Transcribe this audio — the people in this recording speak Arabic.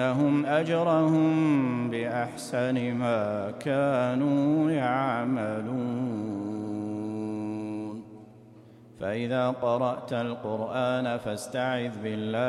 لهم أجرهم بأحسن ما كانوا يعملون. فإذا قرأت القرآن فاستعذ بالله